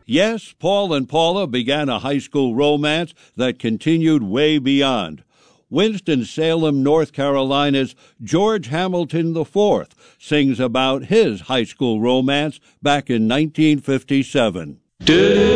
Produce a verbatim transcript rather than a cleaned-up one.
Yes, Paul and Paula began a high school romance that continued way beyond. Winston-Salem, North Carolina's George Hamilton the fourth sings about his high school romance back in nineteen fifty-seven.